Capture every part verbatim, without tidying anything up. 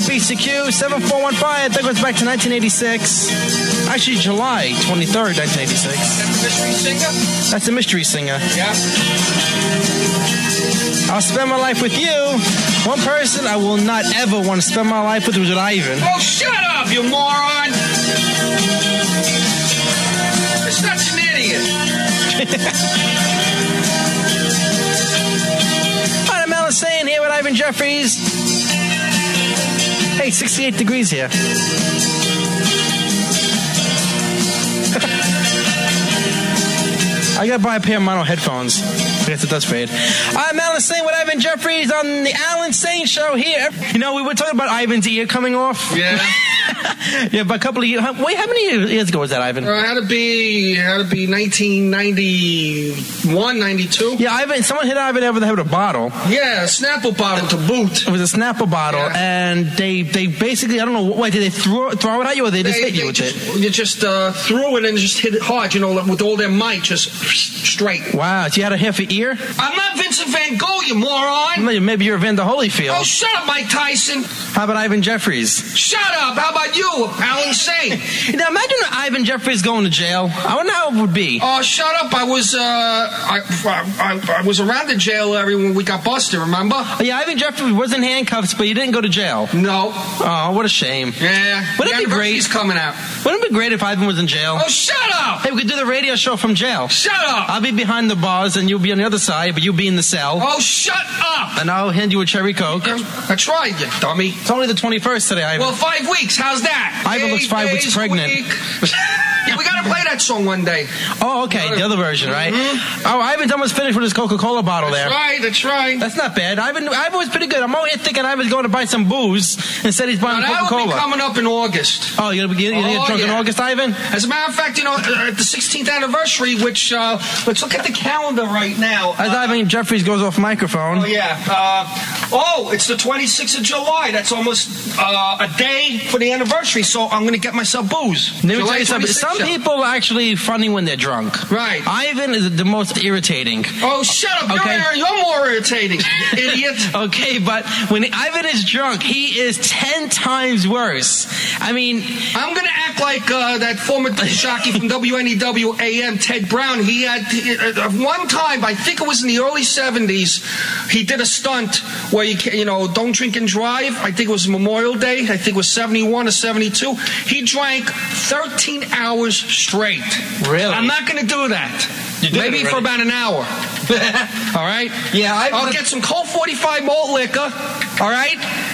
B C Q, seven four one five. That goes back to nineteen eighty-six. Actually, July twenty-third, nineteen eighty-six. That's the mystery singer? That's a mystery singer. Yeah. I'll spend my life with you. One person I will not ever want to spend my life with was with Ivan. Oh, shut up, you moron! You're such an idiot. All right, I'm Alan Sane here with Ivan Jeffries. Hey, sixty-eight degrees here. I gotta buy a pair of mono headphones. I guess it does fade. I'm Alan Sane with Ivan Jeffries on the Alan Sane Show here. You know, we were talking about Ivan's ear coming off. Yeah. Yeah, but a couple of years. Wait, how many years ago was that, Ivan? Uh, it had to be, it had to be nineteen ninety-one, ninety-two. Yeah, Ivan. Someone hit Ivan over the head with a bottle. Yeah, a Snapple bottle to boot. It was a Snapple bottle, Yeah. and they they basically, I don't know, why did they throw throw it at you, or they just They, hit you they with just, it? You just uh, threw it and just hit it hard, you know, like with all their might, just straight. Wow, so you had a half an ear? I'm not Vincent Van Gogh, you moron. Maybe maybe you're Evander Holyfield. Oh, shut up, Mike Tyson. How about Ivan Jeffries? Shut up. How about you, Alan Sane? Now imagine Ivan Jeffries going to jail. I wonder how it would be. Oh, shut up. I was, uh, I, I, I was around the jail area when we got busted, remember? Oh, yeah, Ivan Jeffries was in handcuffs, but he didn't go to jail. No. Oh, what a shame. Yeah. Wouldn't it be great? He's coming out. Wouldn't it be great if Ivan was in jail? Oh, shut up. Hey, we could do the radio show from jail. Shut up. I'll be behind the bars, and you'll be on the other side, but you'll be in the cell. Oh, shut up. And I'll hand you a cherry Coke. That's right, you dummy. It's only the twenty-first today, Ivan. Well, five weeks. How's that? Ivan Eight looks five days weeks a pregnant. week. Yeah, we gotta play that song one day. Oh, okay, the other version, right? Mm-hmm. Oh, Ivan's almost finished with his Coca-Cola bottle That's there. right, that's right. That's not bad. Ivan, Ivan was pretty good. I'm over here thinking Ivan's going to buy some booze. Instead, he's buying Now, that Coca-Cola. will be coming up in August. Oh, you're going to get Oh, drunk in yeah. August, Ivan? As a matter of fact, you know, uh, at the sixteenth anniversary, which, uh, let's look at the calendar right now. As Uh, Ivan Jeffries goes off microphone. Oh, yeah. Uh, oh, it's the twenty-sixth of July. That's almost uh, a day for the anniversary, so I'm going to get myself booze. Let me July tell you something. twenty-sixth, Some yeah. people are actually funny when they're drunk. Right. Ivan is the most irritating. Oh, shut up. Okay. You're, you're more irritating, idiot. Okay, but when Ivan is drunk, he is ten times worse. I mean... I'm going to act like uh, that former jockey from W N E W A M, Ted Brown. He had, uh, one time, I think it was in the early seventies, he did a stunt where, you, can, you know, don't drink and drive. I think it was Memorial Day. I think it was seventy-one or seventy-two. He drank thirteen hours straight. Really? I'm not going to do that. You did Maybe it for already. about an hour. All right? Yeah, I- I'll get some Colt forty-five malt liquor. All right?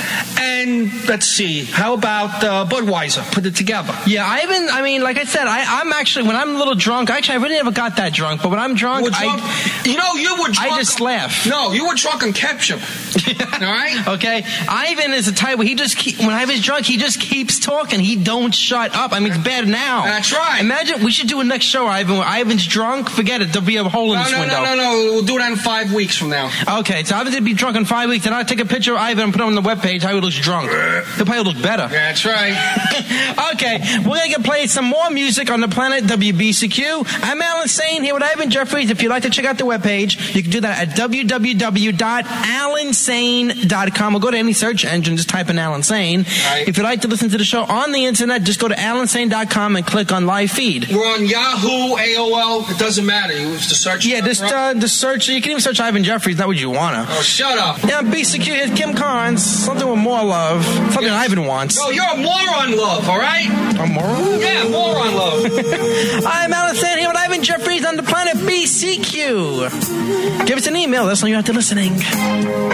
And let's see. How about uh, Budweiser? Put it together. Yeah, Ivan, I mean, like I said, I, I'm actually, when I'm a little drunk, actually, I really never got that drunk, but when I'm drunk, You were drunk- I... you know, you were drunk. I just laugh. No, you were drunk on ketchup. All right? Okay, Ivan is the type where he just keep, when Ivan's drunk, he just keeps talking. He don't shut up. I mean, it's bad now. That's right. Imagine we should do a next show, Ivan. Where Ivan's drunk. Forget it. There'll be a hole in No, this no, window. no, no, no. We'll do that in five weeks from now. Okay, so Ivan's gonna be drunk in five weeks, and I'll take a picture of Ivan and put it on the webpage how he looks drunk. He'll probably look better. Yeah, that's right. Okay, we're gonna get play some more music on the planet W B C Q. I'm Alan Sane here with Ivan Jeffries. If you'd like to check out the webpage, you can do that at w w w dot alan sane dot com or go to any search engine, just type in Alan Sane. Right. If you'd like to listen to the show on the internet, just go to alan sane dot com and click on live feed. We're on Yahoo, A O L. It doesn't matter. You use the search. Yeah, just uh, the search. You can even search Ivan Jeffries, not what you wanna. Oh, shut up. Yeah, B C Q. Here's Kim Carnes. Something with more love. Something Yes. Ivan wants. No, you're a moron, love. All right? A moron? Yeah, moron, love. I'm Alan Sane here with Ivan Jeffries on the planet B C Q. Give us an email. That's all you have to listening.